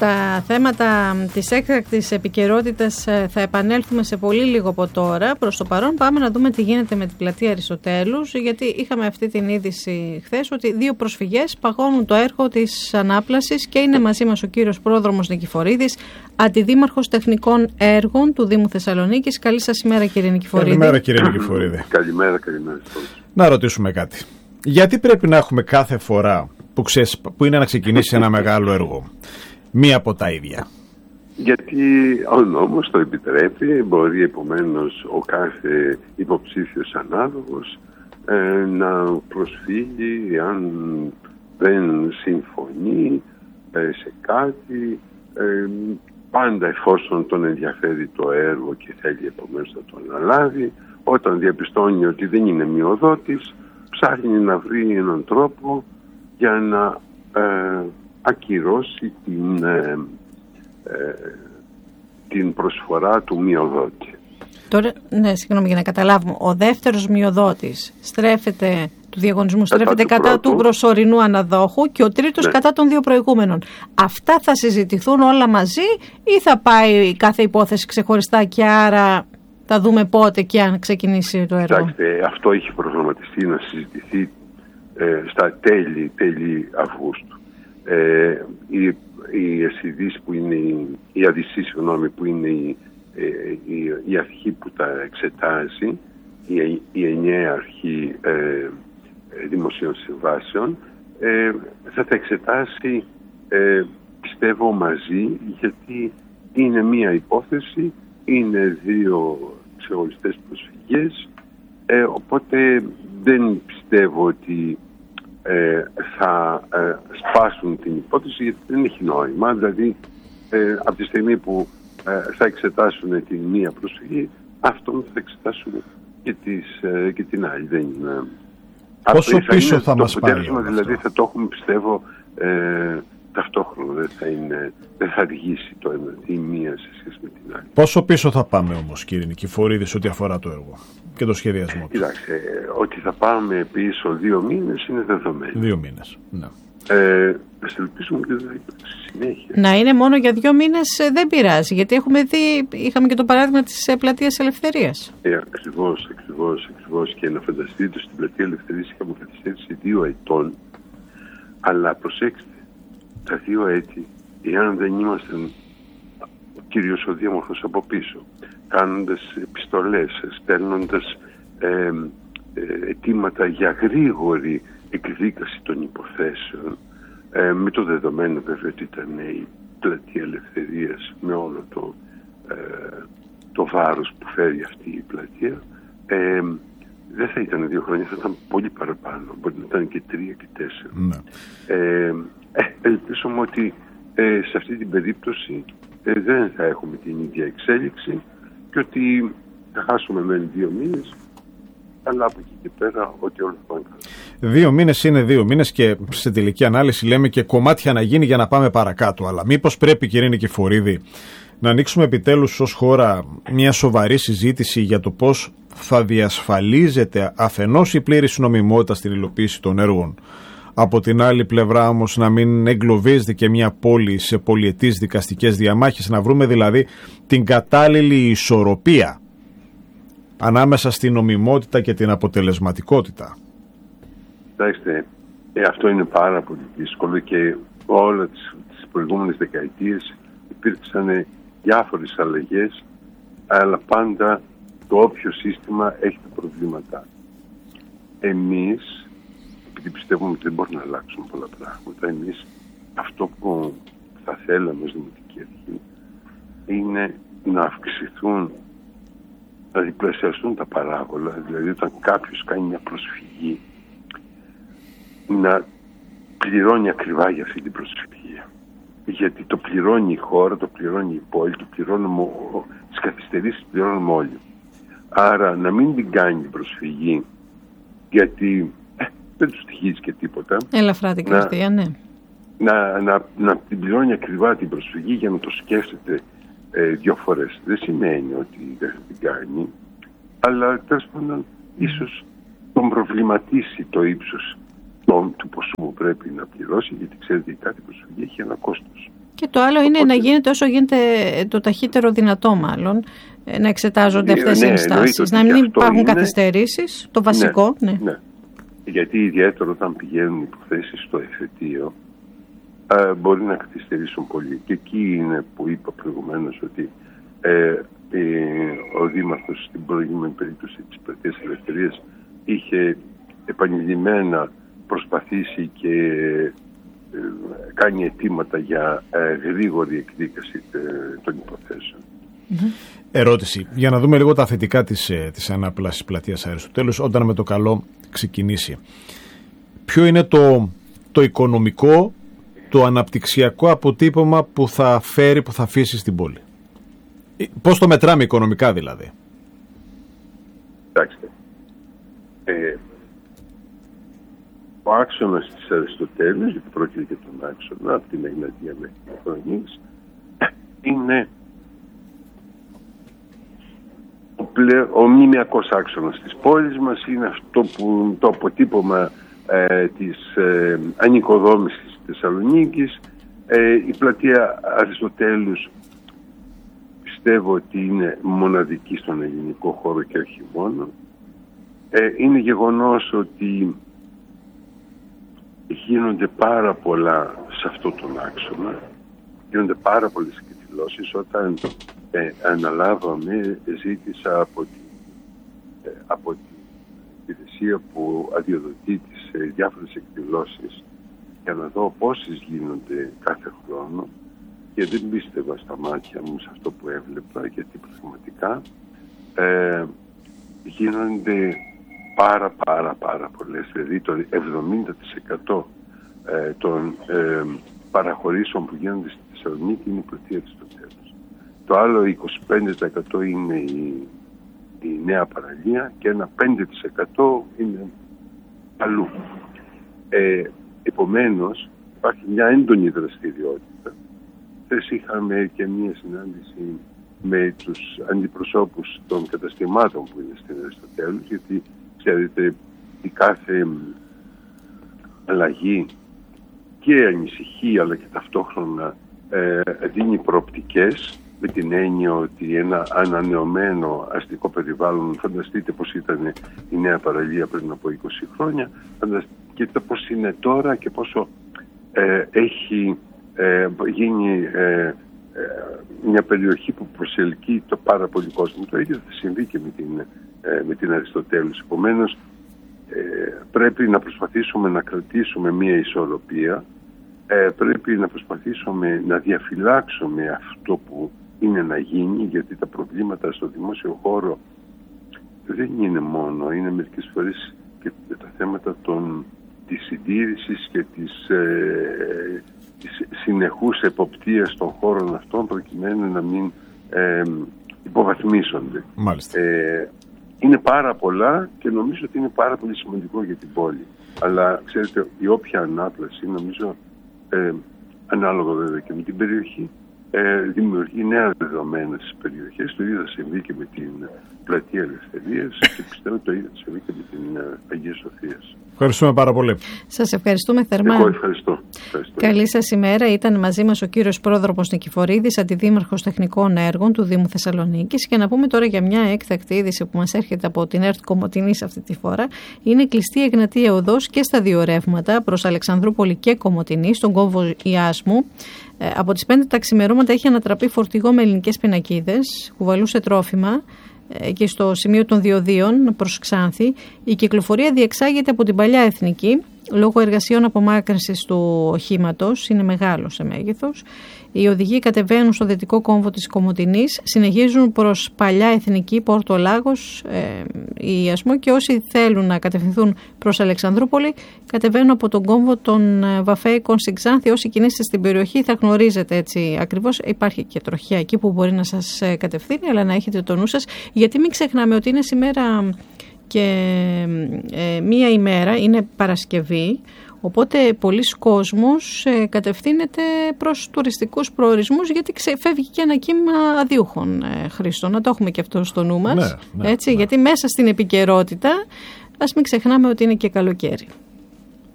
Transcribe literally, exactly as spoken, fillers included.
Στα θέματα της έκτακτης επικαιρότητας θα επανέλθουμε σε πολύ λίγο από τώρα. Προς το παρόν πάμε να δούμε τι γίνεται με την πλατεία Αριστοτέλους, γιατί είχαμε αυτή την είδηση χθες ότι δύο προσφυγές παγώνουν το έργο της ανάπλασης και είναι μαζί μας ο κύριος Πρόδρομος Νικηφορίδης, αντιδήμαρχος τεχνικών έργων του Δήμου Θεσσαλονίκης. Καλή σας ημέρα, κύριε Νικηφορίδη. Καλημέρα, κύριε Νικηφορίδη. Καλημέρα, καλημέρα. Να ρωτήσουμε κάτι. Γιατί πρέπει να έχουμε κάθε φορά που, ξέρεις, που είναι να ξεκινήσει ένα μεγάλο έργο μία από τα ίδια? Γιατί ο νόμος το επιτρέπει, μπορεί επομένως ο κάθε υποψήφιος ανάλογος ε, να προσφύγει αν δεν συμφωνεί ε, σε κάτι, ε, πάντα εφόσον τον ενδιαφέρει το έργο και θέλει επομένως να το αναλάβει. Όταν διαπιστώνει ότι δεν είναι μειοδότης, ψάχνει να βρει έναν τρόπο για να ε, ακυρώσει την, ε, ε, την προσφορά του μειοδότη. Τώρα, ναι, συγγνώμη, για να καταλάβουμε, ο δεύτερος μειοδότης στρέφεται, του διαγωνισμού στρέφεται κατά, κατά του προσωρινού αναδόχου και ο τρίτος ναι. κατά των δύο προηγούμενων. Αυτά θα συζητηθούν όλα μαζί ή θα πάει κάθε υπόθεση ξεχωριστά και άρα θα δούμε πότε και αν ξεκινήσει το έργο? Κοιτάξτε, αυτό έχει προγραμματιστεί να συζητηθεί ε, στα τέλη, τέλη Αυγούστου. Ε, η, η ΕΣΥΔΙΣ που είναι η, η ΑΔΙΣΗ, συγγνώμη, που είναι η, η, η αρχή που τα εξετάζει, η, η ενιαία αρχή ε, δημοσίων συμβάσεων, ε, θα τα εξετάσει ε, πιστεύω μαζί, γιατί είναι μία υπόθεση, είναι δύο ξεχωριστές προσφυγές, ε, οπότε δεν πιστεύω ότι ε, θα ε, σπάσουν την υπόθεση, γιατί δεν έχει νόημα. Δηλαδή ε, από τη στιγμή που ε, θα εξετάσουν την μία προσφυγή, αυτόν θα εξετάσουν και, τις, ε, και την άλλη. Δεν είναι... Πόσο αυτό πίσω θα, θα μας πάρει αυτό? Δηλαδή θα το έχουμε, πιστεύω, ε, ταυτόχρονα, δεν θα, είναι, δεν θα αργήσει το ένα, η μία σε σχέση με την άλλη. Πόσο πίσω θα πάμε όμως, κύριε Νικηφορίδη, σε ό,τι αφορά το έργο και το σχεδιασμό του? Κοιτάξτε, ότι θα πάμε πίσω δύο μήνες είναι δεδομένο. Δύο μήνες, ναι. Ε, ας ελπίσουμε και δεν θα υπάρξει συνέχεια. Να είναι μόνο για δύο μήνες δεν πειράζει, γιατί έχουμε δει, είχαμε και το παράδειγμα της πλατείας Ελευθερίας. Ε, ακριβώς, ακριβώς, ακριβώς. Και να φανταστείτε, στην πλατεία Ελευθερίας είχαμε καθυστέρηση δύο ετών, αλλά προσέξτε, τα δύο έτη, εάν δεν ήμασταν ο κύριος ο Δήμαρχος από πίσω, κάνοντας επιστολές, στέλνοντας ε, ε, αιτήματα για γρήγορη εκδίκαση των υποθέσεων, ε, με το δεδομένο βέβαια ότι ήταν η πλατεία Ελευθερίας με όλο το, ε, το βάρος που φέρει αυτή η πλατεία, ε, δεν θα ήταν δύο χρόνια, θα ήταν πολύ παραπάνω, μπορεί να ήταν και τρία και τέσσερα. Ναι. Ε, ε, ελπίζουμε ότι ε, σε αυτή την περίπτωση ε, δεν θα έχουμε την ίδια εξέλιξη και ότι θα χάσουμε μεν δύο μήνες, αλλά από εκεί και πέρα ότι όλα θα πάνε καλά. Δύο μήνες είναι δύο μήνες και σε τελική ανάλυση λέμε και κομμάτια να γίνει για να πάμε παρακάτω. Αλλά μήπως πρέπει, κύριε Νικηφορίδη, να ανοίξουμε επιτέλους ως χώρα μια σοβαρή συζήτηση για το πώς θα διασφαλίζεται αφενός η πλήρης νομιμότητα στην υλοποίηση των έργων, από την άλλη πλευρά όμως να μην εγκλωβίζεται και μια πόλη σε πολυετής δικαστικές διαμάχες, να βρούμε δηλαδή την κατάλληλη ισορροπία ανάμεσα στην νομιμότητα και την αποτελεσματικότητα. Κοιτάξτε, ε, αυτό είναι πάρα πολύ δύσκολο και όλα τις, τις προηγούμενες δεκαετίες υπήρξαν διάφορες αλλαγές, αλλά πάντα το όποιο σύστημα έχει τα προβλήματά. Εμείς, επειδή πιστεύουμε ότι δεν μπορεί να αλλάξουν πολλά πράγματα, εμείς αυτό που θα θέλαμε ως Δημοτική Αρχή είναι να αυξηθούν, να διπλασιαστούν τα παράγωγα, δηλαδή όταν κάποιος κάνει μια προσφυγή να πληρώνει ακριβά για αυτή την προσφυγή. Γιατί το πληρώνει η χώρα, το πληρώνει η πόλη, το πληρώνουμε, τις καθυστερήσεις πληρώνουμε όλοι. Άρα να μην την κάνει την προσφυγή, γιατί ε, δεν τους τυχίζει και τίποτα. Ελαφρά την καρδία, ναι. Να, να, να την πληρώνει ακριβά την προσφυγή για να το σκέφτεται ε, δύο φορές. Δεν σημαίνει ότι δεν θα την κάνει, αλλά τέλος πάντων ίσως τον προβληματίσει το ύψος του ποσού που πρέπει να πληρώσει, γιατί ξέρετε κάθε προσφυγή έχει ένα κόστος. Και το άλλο είναι Οπότε... να γίνεται όσο γίνεται το ταχύτερο δυνατό μάλλον, να εξετάζονται αυτές ναι, οι ενστάσεις, να μην υπάρχουν είναι... καθυστερήσεις, το βασικό. Ναι, ναι. ναι. Γιατί ιδιαίτερα όταν πηγαίνουν υποθέσεις στο εφετείο, ε, μπορεί να καθυστερήσουν πολύ. Και εκεί είναι που είπα προηγουμένως ότι ε, ε, ο Δήμαρχος στην προηγούμενη περίπτωση της Πλατείας Ελευθερίας είχε επανειλημμένα προσπαθήσει και ε, κάνει αιτήματα για ε, γρήγορη εκδίκαση ε, των υποθέσεων. Mm-hmm. Ερώτηση. Για να δούμε λίγο τα θετικά της, της ανάπλασης Πλατείας Αριστοτέλους όταν με το καλό ξεκινήσει. Ποιο είναι το, το οικονομικό, το αναπτυξιακό αποτύπωμα που θα φέρει, που θα αφήσει στην πόλη? Πώς το μετράμε οικονομικά δηλαδή? Κοιτάξτε. Ε, ο άξονας της Αριστοτέλους, γιατί πρόκειται για τον άξονα από την Εγνατία μέχρι την Χρονής, είναι ο, πλε, ο μνημιακός άξονας της πόλης μας, είναι αυτό που το αποτύπωμα ε, της ε, ανοικοδόμησης της Θεσσαλονίκης. Ε, η Πλατεία Αριστοτέλους πιστεύω ότι είναι μοναδική στον ελληνικό χώρο και όχι μόνο. Ε, είναι γεγονός ότι γίνονται πάρα πολλά σε αυτό τον άξονα, γίνονται πάρα πολλές εκδηλώσεις. Όταν ε, αναλάβαμε, ζήτησα από την, ε, από την υπηρεσία που αδειοδοτεί τις ε, διάφορες εκδηλώσεις για να δω πόσες γίνονται κάθε χρόνο, και δεν πίστευα στα μάτια μου σε αυτό που έβλεπα, γιατί πραγματικά ε, γίνονται πάρα πάρα πάρα πολλές, δηλαδή το εβδομήντα τοις εκατό ε, των ε, παραχωρήσεων που γίνονται στη Θεσσαλονίκη είναι η Πλατεία Αριστοτέλους. Το άλλο είκοσι πέντε τοις εκατό είναι η, η Νέα Παραλία και ένα πέντε τοις εκατό είναι αλλού. Ε, επομένως υπάρχει μια έντονη δραστηριότητα. Χθες είχαμε και μια συνάντηση με τους αντιπροσώπους των καταστημάτων που είναι στην Αριστοτέλους, γιατί ξέρετε η κάθε αλλαγή και ανησυχεί αλλά και ταυτόχρονα ε, δίνει προοπτικές, με την έννοια ότι ένα ανανεωμένο αστικό περιβάλλον, φανταστείτε πως ήταν η Νέα Παραλία πριν από είκοσι χρόνια, και το πως είναι τώρα και πόσο ε, έχει ε, γίνει ε, ε, μια περιοχή που προσελκύει το πάρα πολύ κόσμο. Το ίδιο θα συμβεί και με την, ε, με την Αριστοτέλους. Επομένως, ε, πρέπει να προσπαθήσουμε να κρατήσουμε μια ισορροπία, ε, πρέπει να προσπαθήσουμε να διαφυλάξουμε αυτό που είναι να γίνει, γιατί τα προβλήματα στο δημόσιο χώρο δεν είναι μόνο, είναι μερικές φορές και τα θέματα των, της συντήρησης και της, ε, της συνεχούς εποπτείας των χώρων αυτών, προκειμένου να μην ε, υποβαθμίσονται. Μάλιστα. Ε, είναι πάρα πολλά και νομίζω ότι είναι πάρα πολύ σημαντικό για την πόλη. Αλλά ξέρετε, η όποια ανάπλαση, νομίζω, ε, ανάλογα βέβαια και με την περιοχή, ε, δημιουργεί νέα δεδομένα στις περιοχές. Το ίδιο θα συμβεί και με την Πλατεία Ελευθερίας και πιστεύω το ίδιο θα συμβεί και με την Αγία Σοφίας. Ευχαριστούμε πάρα πολύ. Σας ευχαριστούμε θερμά. Εγώ ευχαριστώ. ευχαριστώ. Καλή σας ημέρα. Ήταν μαζί μας ο κύριος Πρόδρομος Νικηφορίδης, Αντιδήμαρχος Τεχνικών Έργων του Δήμου Θεσσαλονίκης. Και να πούμε τώρα για μια έκτακτη είδηση που μας έρχεται από την ΕΡΤ Κομοτηνής αυτή τη φορά. Είναι κλειστή η Εγνατία Οδός και στα δύο ρεύματα προς Αλεξανδρούπολη και Κομοτηνή, στον κόμβο Ιάσμου. Από τις πέντε τα ξημερώματα έχει ανατραπεί φορτηγό με ελληνικές πινακίδες, κουβαλούσε τρόφιμα και στο σημείο των διοδίων προς Ξάνθη. Η κυκλοφορία διεξάγεται από την Παλιά Εθνική λόγω εργασιών απομάκρυνσης του οχήματος, είναι μεγάλο σε μέγεθος. Οι οδηγοί κατεβαίνουν στο δυτικό κόμβο της Κομοτηνής, συνεχίζουν προς Παλιά Εθνική, Πόρτο Λάγος, ε, Ιασμό, και όσοι θέλουν να κατευθυνθούν προς Αλεξανδρούπολη κατεβαίνουν από τον κόμβο των Βαφέικων στην Ξάνθη. Όσοι κινείστε στην περιοχή θα γνωρίζετε έτσι ακριβώς. Υπάρχει και τροχιά εκεί που μπορεί να σας κατευθύνει, αλλά να έχετε το νου σας, γιατί μην ξεχνάμε ότι είναι σήμερα και ε, μία ημέρα, είναι Παρασκευή, οπότε πολλοί κόσμος ε, κατευθύνεται προς τουριστικούς προορισμούς, γιατί ξεφεύγει και ένα κύμα αδιούχων ε, χρήστων. Να το έχουμε και αυτό στο νου μας, ναι, ναι, έτσι, ναι. Γιατί μέσα στην επικαιρότητα ας μην ξεχνάμε ότι είναι και καλοκαίρι.